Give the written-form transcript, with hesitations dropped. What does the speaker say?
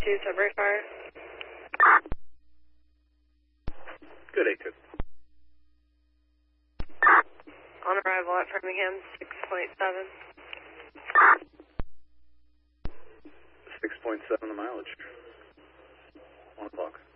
2, Sudbury Fire. Good, 8-2. On arrival at Framingham, 6.7. 6.7 the mileage. 1 o'clock.